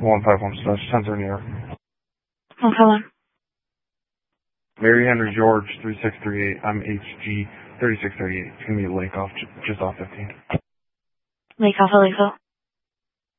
151/10 New York. Oh, hello. Mary Henry George 3638. I'm HG 3638. It's gonna be a lake off just off 15. Lake off of Lakeville.